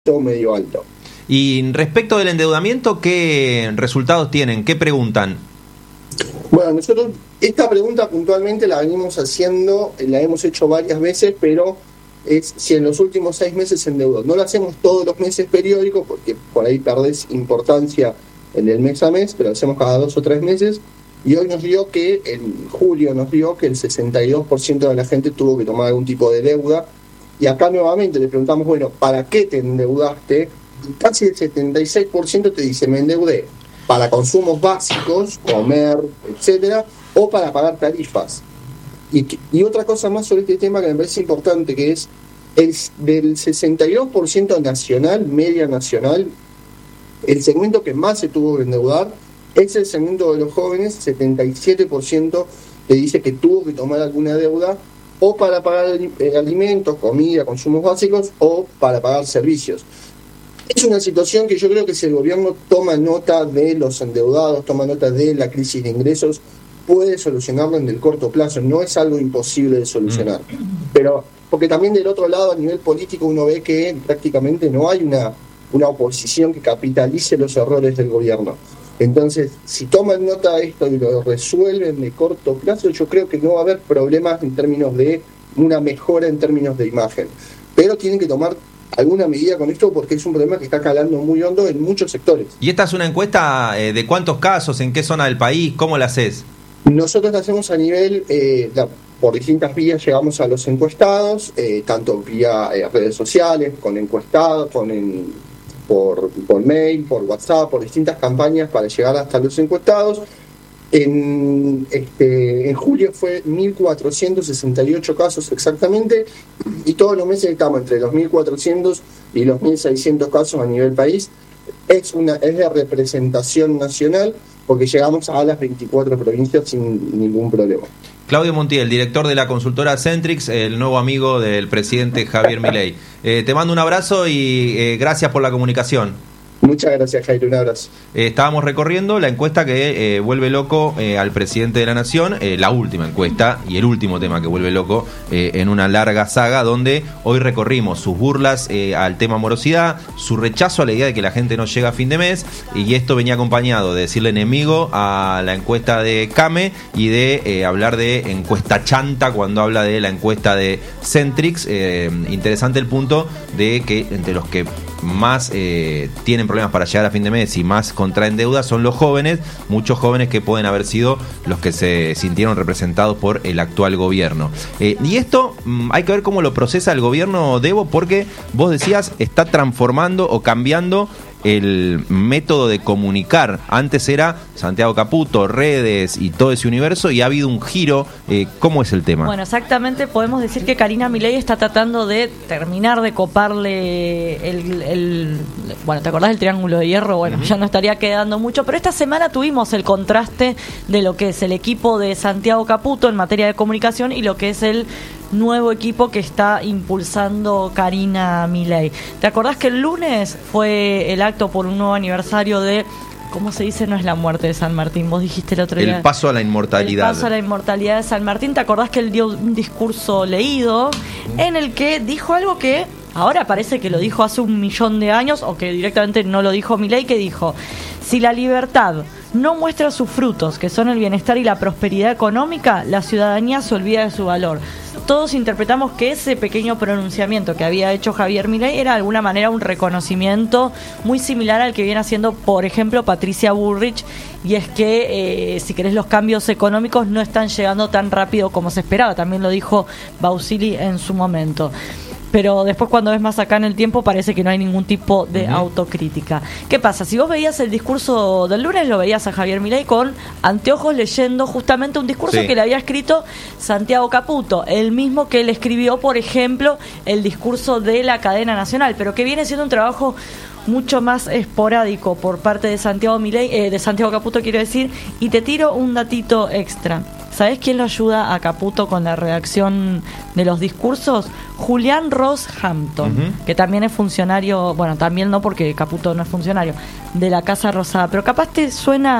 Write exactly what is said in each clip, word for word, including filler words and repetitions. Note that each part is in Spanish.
medio alto. Y respecto del endeudamiento, ¿qué resultados tienen? ¿Qué preguntan? Bueno, nosotros esta pregunta puntualmente la venimos haciendo, la hemos hecho varias veces, pero es si en los últimos seis meses se endeudó. No lo hacemos todos los meses periódicos porque por ahí perdés importancia en el mes a mes, pero lo hacemos cada dos o tres meses. Y hoy nos dio que, en julio nos dio que el sesenta y dos por ciento de la gente tuvo que tomar algún tipo de deuda. Y acá nuevamente le preguntamos, bueno, ¿para qué te endeudaste? Y casi el setenta y seis por ciento te dice, me endeudé para consumos básicos, comer, etcétera, o para pagar tarifas. Y, y otra cosa más sobre este tema que me parece importante, que es el del sesenta y dos por ciento nacional, media nacional, el segmento que más se tuvo que endeudar es el segmento de los jóvenes. Setenta y siete por ciento te dice que tuvo que tomar alguna deuda o para pagar alimentos, comida, consumos básicos, o para pagar servicios. Es una situación que yo creo que si el gobierno toma nota de los endeudados, toma nota de la crisis de ingresos, puede solucionarlo en el corto plazo. No es algo imposible de solucionar. Pero, porque también del otro lado, a nivel político, uno ve que prácticamente no hay una, una oposición que capitalice los errores del gobierno. Entonces, si toman nota de esto y lo resuelven de corto plazo, yo creo que no va a haber problemas en términos de una mejora en términos de imagen. Pero tienen que tomar alguna medida con esto porque es un problema que está calando muy hondo en muchos sectores. ¿Y esta es una encuesta eh, de cuántos casos, en qué zona del país, cómo la haces? Nosotros la hacemos a nivel, eh, la, por distintas vías llegamos a los encuestados, eh, tanto vía eh, redes sociales, con encuestados, con en, por, por mail, por WhatsApp, por distintas campañas para llegar hasta los encuestados. En, este, en julio fue mil cuatrocientos sesenta y ocho casos exactamente, y todos los meses estamos entre los mil cuatrocientos y los mil seiscientos casos a nivel país. Es una es de representación nacional porque llegamos a las veinticuatro provincias sin ningún problema. Claudio Montiel, director de la consultora Centrix, el nuevo amigo del presidente Javier Milei. Eh, te mando un abrazo y eh, gracias por la comunicación. Muchas gracias, Jairo, un abrazo. Eh, estábamos recorriendo la encuesta que eh, vuelve loco eh, al presidente de la Nación, eh, la última encuesta y el último tema que vuelve loco eh, en una larga saga donde hoy recorrimos sus burlas eh, al tema morosidad, su rechazo a la idea de que la gente no llega a fin de mes, y esto venía acompañado de decirle enemigo a la encuesta de Came y de eh, hablar de encuesta chanta cuando habla de la encuesta de Centrix. Eh, interesante el punto de que entre los que más eh, tienen problemas para llegar a fin de mes y más contraen deuda son los jóvenes, muchos jóvenes que pueden haber sido los que se sintieron representados por el actual gobierno. Eh, y esto mmm, hay que ver cómo lo procesa el gobierno, Debo, porque vos decías está transformando o cambiando el método de comunicar. Antes era Santiago Caputo, redes y todo ese universo, y ha habido un giro. Eh, ¿Cómo es el tema? Bueno, exactamente, podemos decir que Karina Milei está tratando de terminar de coparle el, el bueno, ¿te acordás del triángulo de hierro? Bueno, uh-huh. ya no estaría quedando mucho, pero esta semana tuvimos el contraste de lo que es el equipo de Santiago Caputo en materia de comunicación y lo que es el nuevo equipo que está impulsando Karina Milei. ¿Te acordás que el lunes fue el acto por un nuevo aniversario de, ¿cómo se dice? No es la muerte de San Martín, vos dijiste el otro día. El paso a la inmortalidad. El paso a la inmortalidad de San Martín. ¿Te acordás que él dio un discurso leído en el que dijo algo que ahora parece que lo dijo hace un millón de años o que directamente no lo dijo Milei, que dijo: si la libertad no muestra sus frutos, que son el bienestar y la prosperidad económica, la ciudadanía se olvida de su valor. Todos interpretamos que ese pequeño pronunciamiento que había hecho Javier Milei era de alguna manera un reconocimiento muy similar al que viene haciendo, por ejemplo, Patricia Bullrich, y es que, eh, si querés, los cambios económicos no están llegando tan rápido como se esperaba. También lo dijo Bausili en su momento. Pero después, cuando ves más acá en el tiempo, parece que no hay ningún tipo de uh-huh. autocrítica. ¿Qué pasa? Si vos veías el discurso del lunes, lo veías a Javier Milei con anteojos leyendo justamente un discurso sí. que le había escrito Santiago Caputo, el mismo que le escribió, por ejemplo, el discurso de la cadena nacional, pero que viene siendo un trabajo mucho más esporádico por parte de Santiago Milei, eh, de Santiago Caputo, quiero decir. Y te tiro un datito extra. ¿Sabés quién lo ayuda a Caputo con la redacción de los discursos? Julián Ross Hampton, uh-huh. que también es funcionario, bueno, también no porque Caputo no es funcionario, de la Casa Rosada, pero capaz te suena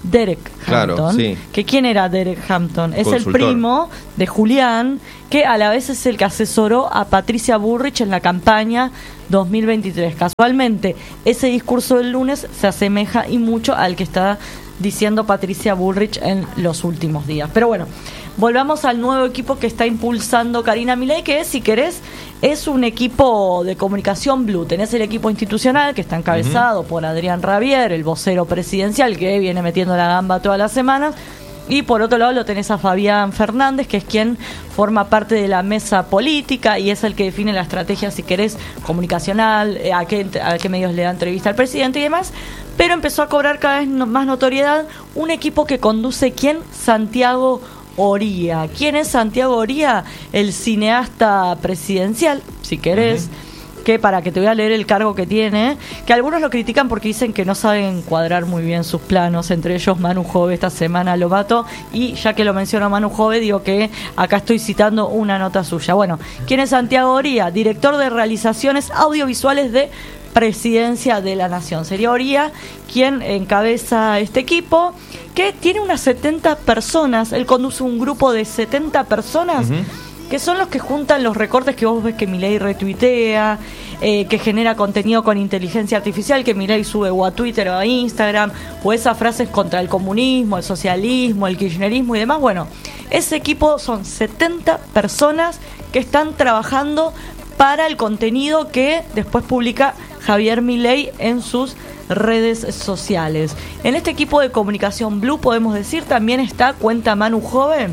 Derek Claro, Hampton. sí. ¿Que quién era Derek Hampton? Es Consultor. el primo de Julián, que a la vez es el que asesoró a Patricia Bullrich en la campaña dos mil veintitrés. Casualmente, ese discurso del lunes se asemeja y mucho al que está diciendo Patricia Bullrich en los últimos días. Pero bueno, volvamos al nuevo equipo que está impulsando Karina Milei, que si querés es un equipo de comunicación Blue. Tenés el equipo institucional que está encabezado uh-huh. por Adrián Rabier, el vocero presidencial que viene metiendo la gamba todas las semanas. Y por otro lado lo tenés a Fabián Fernández, que es quien forma parte de la mesa política y es el que define la estrategia, si querés, comunicacional, eh, a, qué, a qué medios le da entrevista al presidente y demás. Pero empezó a cobrar cada vez no, más notoriedad un equipo que conduce, ¿quién? Santiago Oría. ¿Quién es Santiago Oría? El cineasta presidencial, si querés. Uh-huh. Que para que te voy a leer el cargo que tiene, que algunos lo critican porque dicen que no saben cuadrar muy bien sus planos, entre ellos Manu Jove esta semana lo mato, y ya que lo menciono a Manu Jove, digo que acá estoy citando una nota suya. Bueno, ¿quién es Santiago Oría? Director de realizaciones audiovisuales de Presidencia de la Nación. Sería Oría quien encabeza este equipo, que tiene unas setenta personas, él conduce un grupo de setenta personas, uh-huh. que son los que juntan los recortes que vos ves que Milei retuitea, eh, que genera contenido con inteligencia artificial, que Milei sube o a Twitter o a Instagram, o esas frases contra el comunismo, el socialismo, el kirchnerismo y demás. Bueno, ese equipo son setenta personas que están trabajando para el contenido que después publica Javier Milei en sus redes sociales. En este equipo de comunicación Blue, podemos decir, también está, cuenta Manu Jove,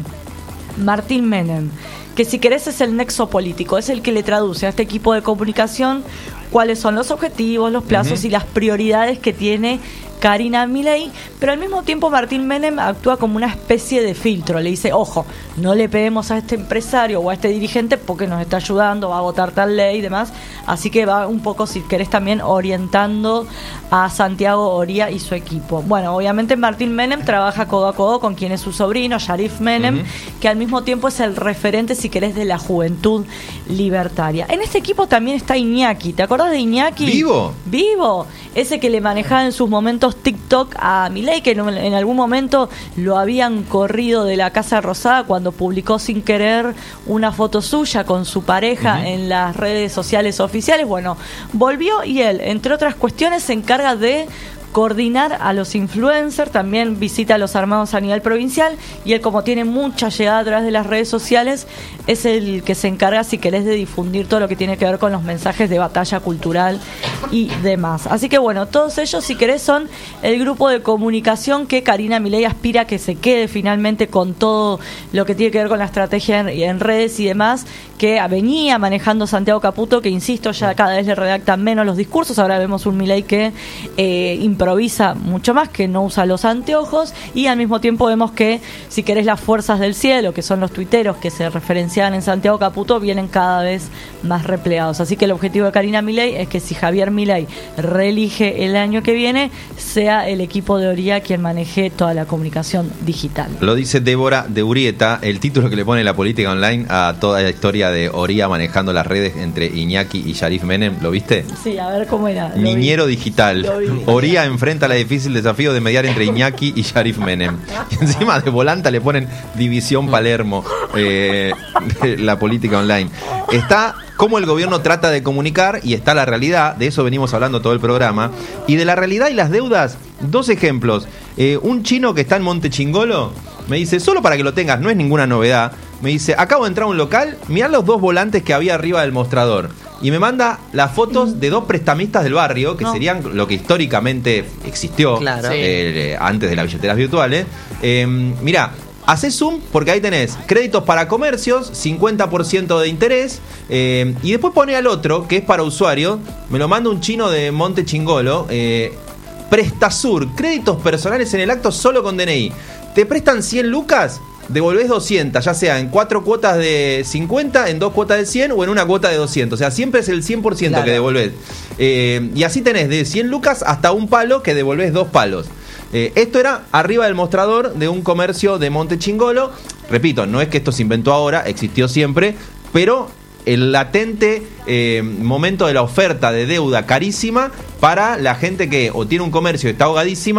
Martín Menem, que si querés es el nexo político, es el que le traduce a este equipo de comunicación cuáles son los objetivos, los plazos uh-huh. y las prioridades que tiene Karina Milei, pero al mismo tiempo Martín Menem actúa como una especie de filtro, le dice, ojo, no le peguemos a este empresario o a este dirigente porque nos está ayudando, va a votar tal ley y demás, así que va un poco, si querés, también orientando a Santiago Oría y su equipo. Bueno, obviamente Martín Menem trabaja codo a codo con quien es su sobrino, Sharif Menem, uh-huh. que al mismo tiempo es el referente, si querés, de la juventud libertaria. En este equipo también está Iñaki, ¿te acordás de Iñaki? ¿Vivo? Vivo, ese que le manejaba en sus momentos TikTok a Milei, que en algún momento lo habían corrido de la Casa Rosada cuando publicó sin querer una foto suya con su pareja uh-huh. en las redes sociales oficiales. Bueno, volvió y él, entre otras cuestiones, se encarga de coordinar a los influencers, también visita a los armados a nivel provincial, y él, como tiene mucha llegada a través de las redes sociales, es el que se encarga, si querés, de difundir todo lo que tiene que ver con los mensajes de batalla cultural y demás. Así que bueno, todos ellos, si querés, son el grupo de comunicación que Karina Milei aspira a que se quede finalmente con todo lo que tiene que ver con la estrategia en, en redes y demás, que venía manejando Santiago Caputo, que insisto, ya cada vez le redactan menos los discursos. Ahora vemos un Milei que eh, improvisa mucho más, que no usa los anteojos, y al mismo tiempo vemos que, si querés, las fuerzas del cielo, que son los tuiteros que se referencian en Santiago Caputo, vienen cada vez más replegados. Así que el objetivo de Karina Milei es que, si Javier Milei reelige el año que viene, sea el equipo de Oría quien maneje toda la comunicación digital. Lo dice Débora de Urieta, el título que le pone La Política Online a toda la historia de Oría manejando las redes entre Iñaki y Sharif Menem. ¿Lo viste? Sí, a ver cómo era. Niñero digital. Oría enfrenta la difícil desafío de mediar entre Iñaki y Sharif Menem. Y encima de volanta le ponen División Palermo, eh, La Política Online. Está cómo el gobierno trata de comunicar, y está la realidad, de eso venimos hablando todo el programa, y de la realidad y las deudas, dos ejemplos. Eh, un chino que está en Monte Chingolo me dice, solo para que lo tengas, no es ninguna novedad, me dice, acabo de entrar a un local, mirá los dos volantes que había arriba del mostrador, y me manda las fotos de dos prestamistas del barrio, que no. serían lo que históricamente existió, claro. eh, antes de las billeteras virtuales. Eh, mirá, hacés zoom porque ahí tenés créditos para comercios, cincuenta por ciento de interés, eh, y después pone al otro, que es para usuario, me lo manda un chino de Monte Chingolo, eh, Prestasur, créditos personales en el acto solo con D N I. Te prestan cien lucas, devolvés doscientas, ya sea en cuatro cuotas de cincuenta, en dos cuotas de cien o en una cuota de doscientos. O sea, siempre es el cien por ciento claro. que devolvés. Eh, y así tenés de cien lucas hasta un palo que devolvés dos palos. Eh, esto era arriba del mostrador de un comercio de Monte Chingolo. Repito, no es que esto se inventó ahora, existió siempre, pero el latente eh, momento de la oferta de deuda carísima para la gente que o tiene un comercio que está ahogadísima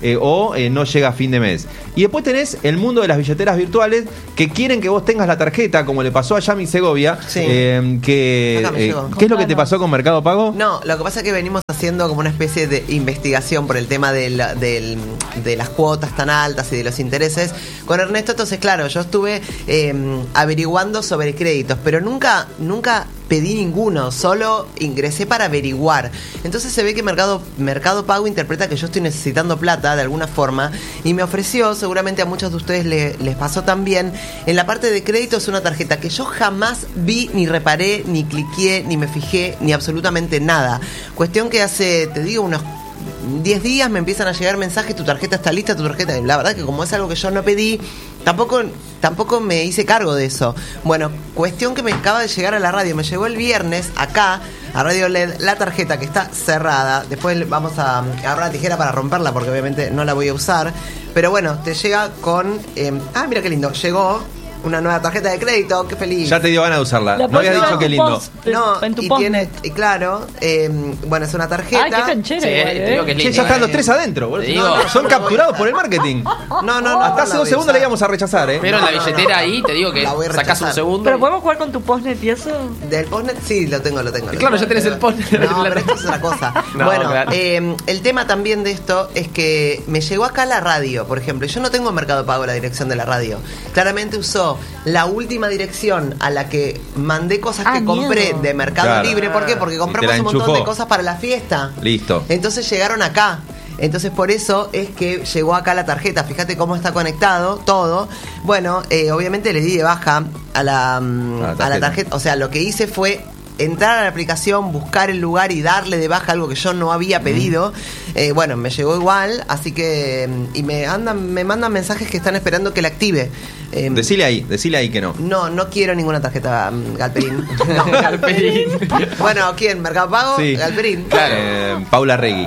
eh, o eh, no llega a fin de mes. Y después tenés el mundo de las billeteras virtuales que quieren que vos tengas la tarjeta, como le pasó a Yami Segovia, Sí. eh, que, eh, ¿qué es lo que te pasó con Mercado Pago? No, lo que pasa es que venimos haciendo como una especie de investigación por el tema del, del, de las cuotas tan altas y de los intereses con Ernesto. Entonces, claro, yo estuve eh, averiguando sobre créditos, pero nunca, nunca pedí ninguno, solo ingresé para averiguar. Entonces se ve que Mercado, Mercado Pago interpreta que yo estoy necesitando plata de alguna forma y me ofreció, seguramente a muchos de ustedes le, les pasó también, en la parte de créditos una tarjeta que yo jamás vi, ni reparé, ni cliqué, ni me fijé, ni absolutamente nada. Cuestión que hace, te digo, unos diez días me empiezan a llegar mensajes, tu tarjeta está lista, tu tarjeta... La verdad que como es algo que yo no pedí, tampoco tampoco me hice cargo de eso. Bueno, cuestión que me acaba de llegar a la radio, me llegó el viernes acá a Radio L E D la tarjeta que está cerrada. Después vamos a agarrar la tijera para romperla porque obviamente no la voy a usar. Pero bueno, te llega con... Eh, ah, mira qué lindo, llegó una nueva tarjeta de crédito, qué feliz. Ya te dio ganas de usarla. La No habías puedes dicho usar qué en tu lindo. post, No, en tu y post. tiene, y claro, eh, bueno, es una tarjeta. Ay, qué canchera, Sí, igual, te digo ¿eh? que es Che, lindo, ya están los eh. tres adentro, boludo. Te digo- No, no, son No, no, capturados voy a- por el marketing. No, no, no. Hasta no hace la dos voy a segundos le usar. íbamos a rechazar, ¿eh? Pero en la billetera ahí te digo que La voy a sacás rechazar. un segundo. Pero y- podemos jugar con tu postnet y eso. Del postnet, sí, lo tengo, lo tengo. lo Claro, tengo. ya tenés el postnet. No, pero esto es otra cosa. No, bueno, claro. eh, el tema también de esto es que me llegó acá la radio, por ejemplo. Yo no tengo en Mercado Pago la dirección de la radio. Claramente usó la última dirección a la que mandé cosas Ah, que compré miedo. de Mercado Claro. Libre. ¿Por qué? Porque Y compramos te la un montón enchufó. de cosas para la fiesta. Listo. Entonces llegaron acá. Entonces por eso es que llegó acá la tarjeta. Fíjate cómo está conectado todo. Bueno, eh, obviamente le di de baja a la, mm, A la a la tarjeta. tarjeta. O sea, lo que hice fue entrar a la aplicación, buscar el lugar y darle de baja algo que yo no había pedido. Eh, bueno, me llegó igual, así que... mm, Y me andan, me mandan mensajes que están esperando que la active. Eh, Decile ahí, decile ahí que no. no, no quiero ninguna tarjeta mm, Galperín. No. Galperín. Bueno, ¿quién? ¿Mercado Pago? Sí. Galperín. Eh, Paula Regui.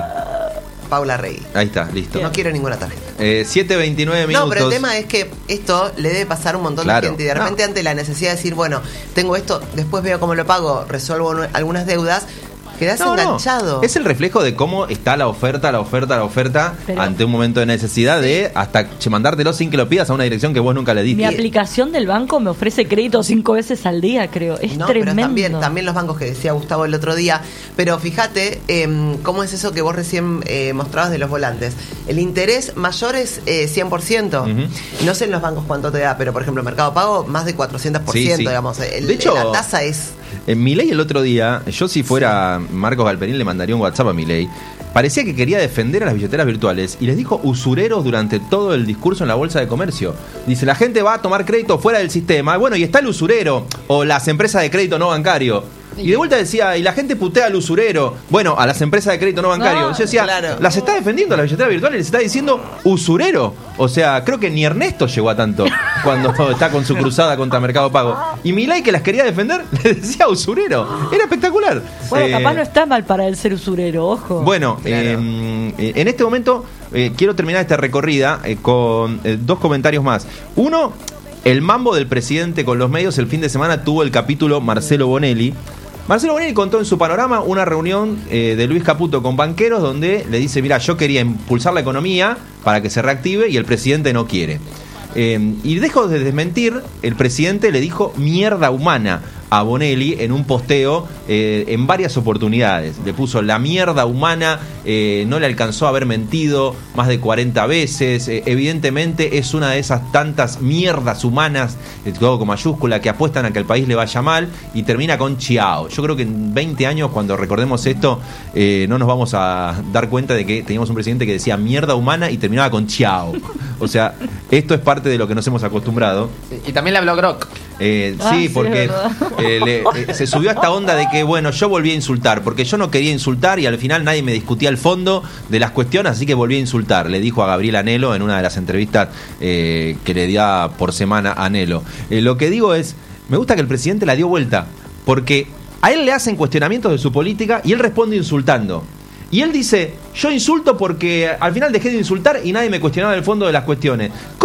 Paula Rey. Ahí está, listo. No quiero ninguna tarjeta. Eh, siete veintinueve minutos. No, pero el tema es que esto le debe pasar a un montón Claro. de gente y de repente ante la necesidad de decir, bueno, tengo esto, después veo cómo lo pago, resuelvo nu- algunas deudas, quedás No, no. enganchado. Es el reflejo de cómo está la oferta, la oferta, la oferta Pero- ante un momento de necesidad de hasta che, mandártelo sin que lo pidas a una dirección que vos nunca le Mi diste. aplicación del banco me ofrece crédito cinco veces al día, creo. Es No, tremendo. pero también, también los bancos que decía Gustavo el otro día. Pero fíjate eh, cómo es eso que vos recién eh, mostrabas de los volantes. El interés mayor es eh, cien por ciento. Ujú. No sé en los bancos cuánto te da, pero por ejemplo, Mercado Pago, más de cuatrocientos por ciento, Sí, sí. digamos. El- De hecho, la tasa es... En Milei el otro día, yo si fuera Marcos Galperín le mandaría un WhatsApp a Milei. Parecía que quería defender a las billeteras virtuales y les dijo usureros durante todo el discurso en la Bolsa de Comercio. Dice, la gente va a tomar crédito fuera del sistema. Bueno, y está el usurero o las empresas de crédito no bancario. Y de vuelta decía, y la gente putea al usurero. Bueno, a las empresas de crédito no bancario. No, Yo decía, claro. las está defendiendo a las billeteras virtuales, les está diciendo usurero. O sea, creo que ni Ernesto llegó a tanto cuando está con su cruzada contra Mercado Pago. Y Milei, que las quería defender, le decía usurero. Era espectacular. Bueno, Eh, capaz no está mal para el ser usurero, ojo. bueno, Claro. eh, en este momento eh, quiero terminar esta recorrida eh, con eh, dos comentarios más. Uno, el mambo del presidente con los medios el fin de semana tuvo el capítulo Marcelo Bonelli. Marcelo Bonelli contó en su panorama una reunión eh, de Luis Caputo con banqueros donde le dice, mira, yo quería impulsar la economía para que se reactive y el presidente no quiere. Eh, y dejo de desmentir, el presidente le dijo mierda humana a Bonelli en un posteo eh, en varias oportunidades. Le puso la mierda humana, eh, no le alcanzó a haber mentido más de cuarenta veces. Eh, evidentemente es una de esas tantas mierdas humanas, eh, todo con mayúscula, que apuestan a que el país le vaya mal y termina con chiao. Yo creo que en veinte años, cuando recordemos esto, eh, no nos vamos a dar cuenta de que teníamos un presidente que decía mierda humana y terminaba con chiao. O sea, esto es parte de lo que nos hemos acostumbrado. Y también le habló Grok. Eh, Ah, sí, sí, porque es verdad. eh, le- eh, se subió a esta onda de que, bueno, yo volví a insultar, porque yo no quería insultar y al final nadie me discutía el fondo de las cuestiones, así que volví a insultar, le dijo a Gabriel Anelo en una de las entrevistas eh, que le dio por semana a Anelo. Eh, lo que digo es, me gusta que el presidente la dio vuelta, porque a él le hacen cuestionamientos de su política y él responde insultando. Y él dice, yo insulto porque al final dejé de insultar y nadie me cuestionaba el fondo de las cuestiones. ¿Cómo?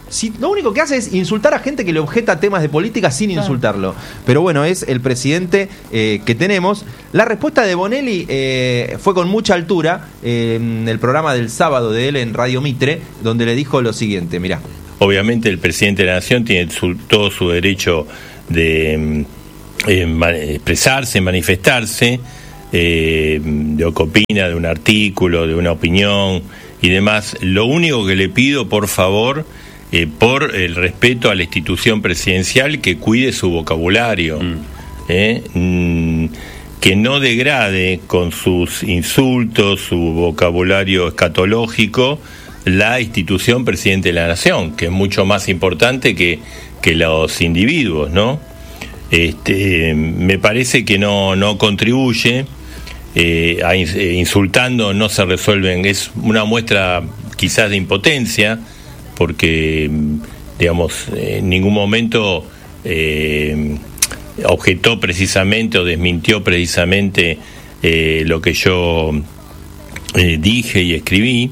si lo único que hace es insultar a gente que le objeta temas de política sin Claro. insultarlo. Pero bueno, es el presidente eh, que tenemos. La respuesta de Bonelli eh, fue con mucha altura eh, en el programa del sábado de él en Radio Mitre, donde le dijo lo siguiente, mirá. Obviamente el presidente de la Nación tiene su, todo su derecho de eh, ma- expresarse, manifestarse, eh, de lo que opina de un artículo, de una opinión y demás. Lo único que le pido, por favor, eh, por el respeto a la institución presidencial, que cuide su vocabulario, mm. ¿eh? Mm, que no degrade con sus insultos, su vocabulario escatológico, la institución presidente de la Nación, que es mucho más importante que, que los individuos, ¿no? Este, me parece que no, no contribuye, eh, a ins- eh, insultando no se resuelven, es una muestra quizás de impotencia, porque, digamos, en ningún momento eh, objetó precisamente o desmintió precisamente eh, lo que yo eh, dije y escribí.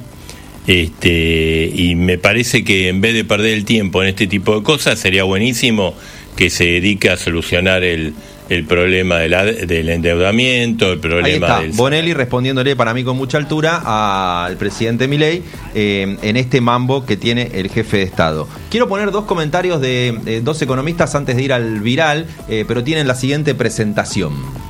Este, y me parece que en vez de perder el tiempo en este tipo de cosas, sería buenísimo que se dedique a solucionar el, el problema de la, del endeudamiento, el problema Ahí está, del... Bonelli respondiéndole para mí con mucha altura al presidente Milei eh, en este mambo que tiene el jefe de Estado. Quiero poner dos comentarios de eh, dos economistas antes de ir al viral, eh, pero tienen la siguiente presentación.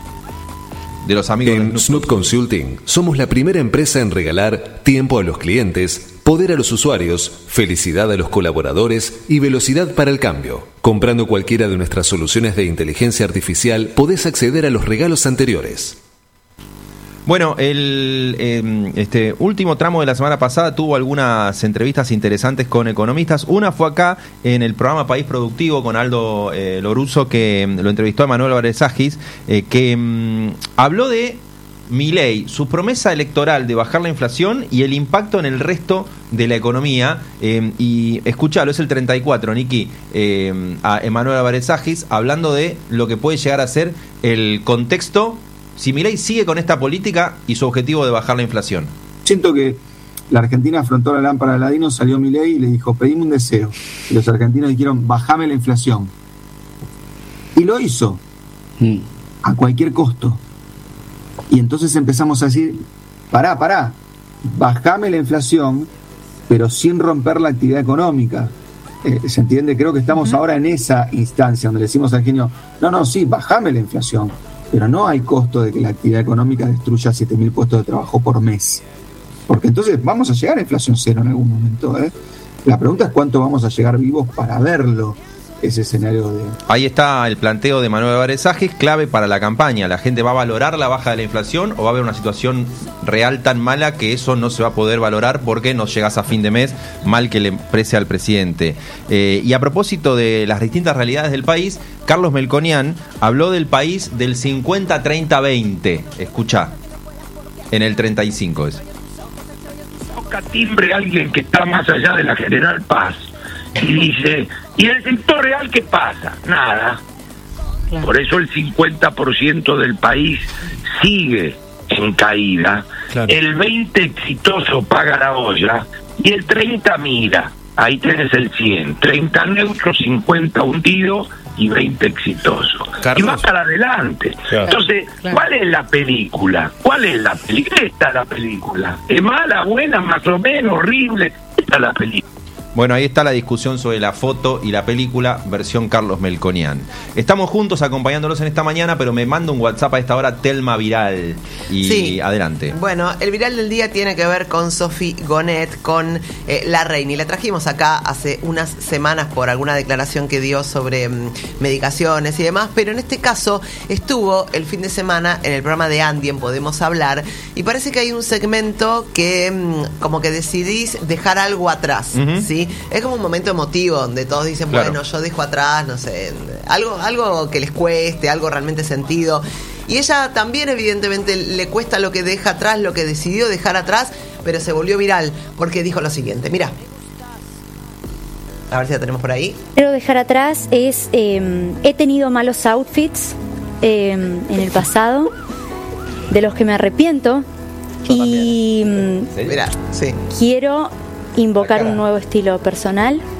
De los amigos En de Snoop Consulting somos la primera empresa en regalar tiempo a los clientes, poder a los usuarios, felicidad a los colaboradores y velocidad para el cambio. Comprando cualquiera de nuestras soluciones de inteligencia artificial, podés acceder a los regalos anteriores. Bueno, el eh, este último tramo de la semana pasada tuvo algunas entrevistas interesantes con economistas. Una fue acá en el programa País Productivo con Aldo eh, Loruso, que mm, lo entrevistó a Manuel Baresagis, eh, que mm, habló de Milei, su promesa electoral de bajar la inflación y el impacto en el resto de la economía. Eh, y escuchalo, es el treinta y cuatro, Niki, eh, a Emanuel Baresagis hablando de lo que puede llegar a ser el contexto si Milei sigue con esta política y su objetivo de bajar la inflación. Siento que la Argentina afrontó la lámpara de Aladino, salió Milei y le dijo, pedime un deseo. Y los argentinos dijeron, bajame la inflación. Y lo hizo, mm. a cualquier costo. Y entonces empezamos a decir, pará, pará, bajame la inflación, pero sin romper la actividad económica. Eh, ¿Se entiende? Creo que estamos uh-huh. ahora en esa instancia donde le decimos al genio, no, no, sí, bajame la inflación, pero no hay costo de que la actividad económica destruya siete mil puestos de trabajo por mes. Porque entonces vamos a llegar a inflación cero en algún momento, ¿eh? La pregunta es cuánto vamos a llegar vivos para verlo, ese escenario de... Ahí está el planteo de Manuel Baresagis, clave para la campaña. ¿La gente va a valorar la baja de la inflación o va a haber una situación real tan mala que eso no se va a poder valorar porque no llegas a fin de mes, mal que le precie al presidente? Eh, y a propósito de las distintas realidades del país, Carlos Melconian habló del país del cincuenta treinta veinte. Escuchá, en el treinta y cinco es. Toca timbre alguien que está más allá de la General Paz y dice, ¿y el sector real qué pasa? Nada. Claro. Por eso el cincuenta por ciento del país sigue en caída. Claro. El veinte exitoso paga la olla y el treinta mira. Ahí tenés el cien. treinta neutro, cincuenta hundido y veinte exitoso. Carlos. Y va para adelante. Claro. Entonces, claro. ¿cuál es la película? ¿Cuál es la película? Esta es la película. ¿Es mala, buena, más o menos, horrible? Esta es la película. Bueno, ahí está la discusión sobre la foto y la película, versión Carlos Melconian. Estamos juntos acompañándolos en esta mañana, pero me manda un WhatsApp a esta hora, Telma Viral. Y sí. Adelante. Bueno, el viral del día tiene que ver con Sophie Gonet, con eh, La Reina. Y la trajimos acá hace unas semanas por alguna declaración que dio sobre mm, medicaciones y demás, pero en este caso estuvo el fin de semana en el programa de Andy en Podemos Hablar, y parece que hay un segmento que mm, como que decidís dejar algo atrás, uh-huh. ¿sí? Es como un momento emotivo donde todos dicen, claro. bueno, yo dejo atrás, no sé, algo, algo que les cueste, algo realmente sentido. Y ella también evidentemente le cuesta lo que deja atrás, lo que decidió dejar atrás, pero se volvió viral porque dijo lo siguiente, mira. A ver si la tenemos por ahí. Quiero dejar atrás es, eh, he tenido malos outfits eh, en el pasado, de los que me arrepiento. Yo y ¿Sí? Mira, sí. quiero invocar un nuevo estilo personal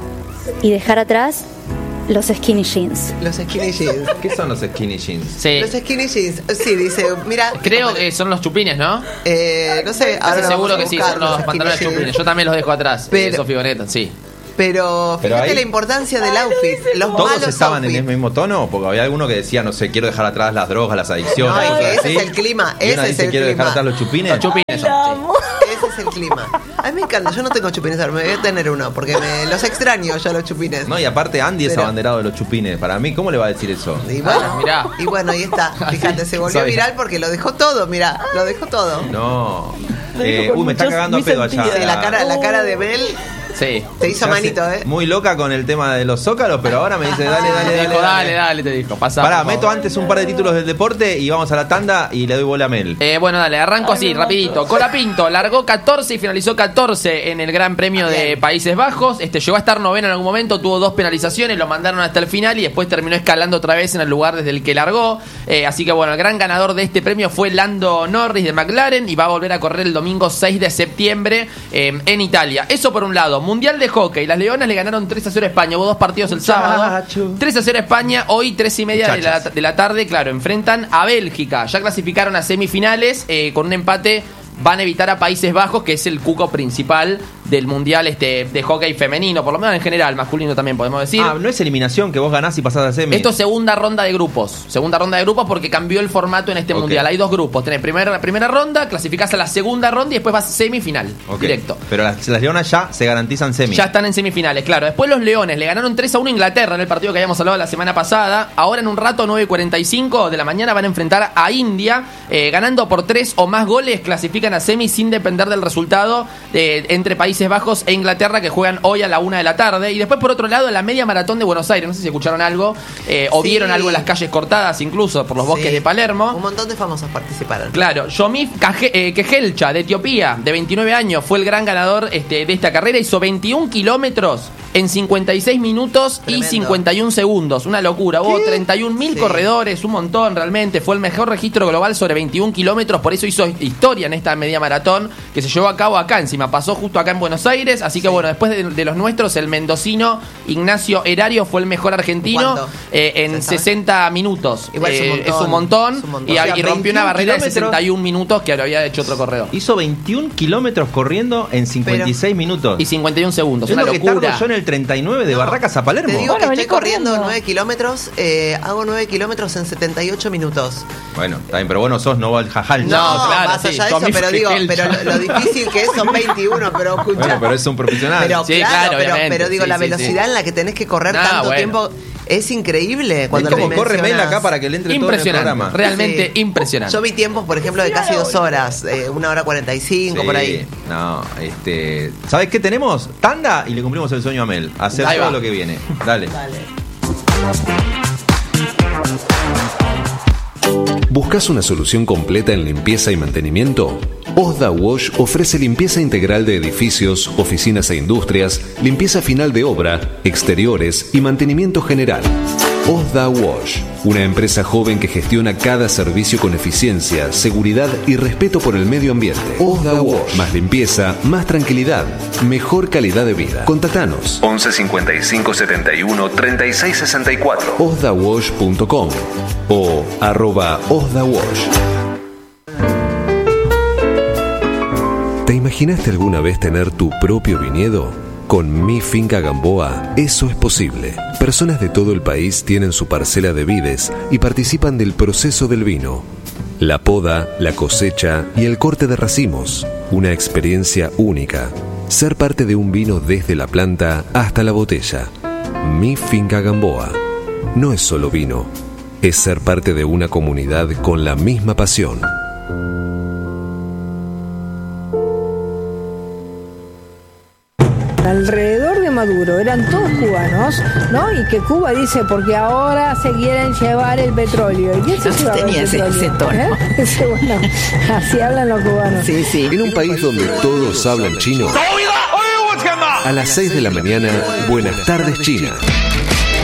y dejar atrás los skinny jeans. Los skinny jeans. ¿Qué son los skinny jeans? Sí. Los skinny jeans. Sí, dice, mira. Creo que son los chupines, ¿no? Eh, no sé, Casi ahora seguro vamos a que sí, buscar son los skinny pantalones jeans. chupines. Yo también los dejo atrás. Pero- Pero, Sofía Boneta, sí. Pero Pero fíjate ahí- la importancia del outfit. Los ¿Todos malos estaban en outfits. el mismo tono? Porque había alguno que decía, no sé, quiero dejar atrás las drogas, las adicciones. No, es cosas que ese así. es el clima, Y una ese es dice, el quiero clima. dejar atrás los chupines. Los chupines son, sí. Ese es el clima. A mí me encanta, yo no tengo chupines, ahora me voy a tener uno, porque me, los extraño yo los chupines. No, y aparte Andy es Pero- abanderado de los chupines. Para mí, ¿cómo le va a decir eso? Y bueno, Ah, mirá. y bueno, ahí está. Fíjate, se volvió Sabía. viral porque lo dejó todo, mira, lo dejó todo. No. Lo Eh, dijo con uy, me está muchos cagando a pedo allá. sentidos. Sí, la cara, la cara de Bel Sí. te hizo Se hace manito, ¿eh? Muy loca con el tema de los zócalos, pero ahora me dice, dale, dale, Te dale. dijo, dale, dale, te dijo. Pasá. Pará, por meto favor. antes un par de títulos del deporte y vamos a la tanda y le doy bola a Mel. Eh, bueno, dale, arranco así, rapidito. Colapinto largó catorce y finalizó catorce en el Gran Premio de Bien. Países Bajos. Este llegó a estar noveno en algún momento, tuvo dos penalizaciones, lo mandaron hasta el final y después terminó escalando otra vez en el lugar desde el que largó. Eh, así que bueno, el gran ganador de este premio fue Lando Norris de McLaren y va a volver a correr el domingo seis de septiembre eh, en Italia. Eso por un lado. Mundial de hockey. Las Leonas le ganaron tres a cero a España. Hubo dos partidos el sábado. Muchacho. tres a cero a España. Hoy tres y media de la, Muchachas. de la tarde, claro, enfrentan a Bélgica. Ya clasificaron a semifinales eh, con un empate. Van a evitar a Países Bajos, que es el cuco principal del mundial este de hockey femenino, por lo menos en general, masculino también podemos decir. Ah, no es eliminación que vos ganás y pasás a semi. Esto es segunda ronda de grupos. Segunda ronda de grupos porque cambió el formato en este Ok. mundial. Hay dos grupos. Tenés primera, primera ronda, clasificás a la segunda ronda y después vas a semifinal. Ok. Directo. Pero las, las leonas ya se garantizan semi. Ya están en semifinales, claro. Después los Leones le ganaron tres a uno a Inglaterra en el partido que habíamos hablado la semana pasada. Ahora en un rato, nueve y cuarenta y cinco de la mañana, van a enfrentar a India. Eh, ganando por tres o más goles, clasifican a semi sin depender del resultado eh, entre Países Bajos e Inglaterra, que juegan hoy a la una de la tarde. Y después, por otro lado, la media maratón de Buenos Aires. No sé si escucharon algo eh, o Sí. vieron algo en las calles cortadas, incluso por los bosques Sí. de Palermo. Un montón de famosos participaron. Claro, Yomif Kaje- eh, Kejelcha de Etiopía, de veintinueve años, fue el gran ganador este, de esta carrera. Hizo veintiún kilómetros en cincuenta y seis minutos Tremendo. y cincuenta y un segundos. Una locura. Hubo treinta y un mil Sí. corredores, un montón realmente. Fue el mejor registro global sobre veintiún kilómetros. Por eso hizo historia en esta media maratón que se llevó a cabo acá encima. Pasó justo acá en Buenos Aires. Así que bueno, después de, de los nuestros, el mendocino Ignacio Erario fue el mejor argentino ¿Cuánto? eh, en ¿Se sabe? sesenta minutos. Igual es un Eh, montón. es un montón. Es un montón. Y, O sea, y rompió una veintiún barrera de kilómetros. sesenta y un minutos que lo había hecho otro corredor. Hizo veintiún kilómetros corriendo en cincuenta y seis minutos. Y cincuenta y un segundos, Es una lo que tardo locura. yo en el treinta y nueve de No, Barracas a Palermo. Te digo Bueno, que vení estoy corriendo corriendo. nueve kilómetros, eh, hago nueve kilómetros en setenta y ocho minutos. Bueno, está bien, pero vos no sos Noval Jajal. No, No, claro, más sí, allá de yo eso, mismo pero que digo, él. pero lo, lo difícil que es son veintiuno, pero escucha. Bueno, pero es un profesional. Pero Sí, claro, claro, pero, obviamente, pero digo, sí, la sí, velocidad sí. en la que tenés que correr No, tanto bueno. tiempo es increíble. Cuando es como le corre Mel mencionas- acá para que le entre todo en el Impresionante, programa. realmente Sí. impresionante. Yo vi tiempos, por ejemplo, de casi dos horas, eh, una hora cuarenta y cinco, Sí, por ahí. No, este. ¿Sabes qué tenemos? Tanda y le cumplimos el sueño a Mel. Hacer Ahí todo va. lo que viene. Dale. ¿Buscas una solución completa en limpieza y mantenimiento? Osda Wash ofrece limpieza integral de edificios, oficinas e industrias, limpieza final de obra, exteriores y mantenimiento general. Osda Wash, una empresa joven que gestiona cada servicio con eficiencia, seguridad y respeto por el medio ambiente. Osda Wash, más limpieza, más tranquilidad, mejor calidad de vida. Contactanos once cincuenta y cinco setenta y uno treinta y seis sesenta y cuatro osda wash punto com o arroba osdawash. ¿Te imaginaste alguna vez tener tu propio viñedo? Con Mi Finca Gamboa, eso es posible. Personas de todo el país tienen su parcela de vides y participan del proceso del vino. La poda, la cosecha y el corte de racimos. Una experiencia única. Ser parte de un vino desde la planta hasta la botella. Mi Finca Gamboa. No es solo vino, es ser parte de una comunidad con la misma pasión. Alrededor de Maduro eran todos cubanos, ¿no? Y que Cuba dice, porque ahora se quieren llevar el petróleo. ¿Y quién se No lleva tenía el ese- petróleo? ese tono. ¿Eh? Ese, bueno, así hablan los cubanos. Sí, sí. En un país donde todos hablan chino, a las seis de la mañana, Buenas tardes China.